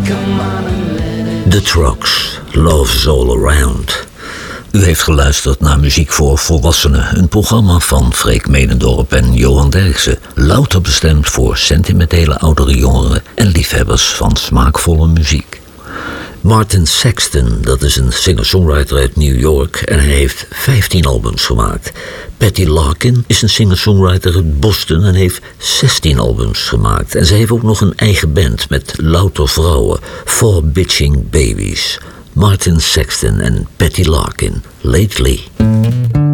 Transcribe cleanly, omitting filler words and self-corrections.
The Trucks, Love's All Around. U heeft geluisterd naar Muziek voor Volwassenen, een programma van Freek Menendorp en Johan Derksen. Louter bestemd voor sentimentele oudere jongeren en liefhebbers van smaakvolle muziek. Martin Sexton, dat is een singer-songwriter uit New York en hij heeft 15 albums gemaakt. Patty Larkin is een singer-songwriter uit Boston en heeft 16 albums gemaakt. En zij heeft ook nog een eigen band met louter vrouwen, 4 Bitching Babies. Martin Sexton en Patty Larkin, Lately.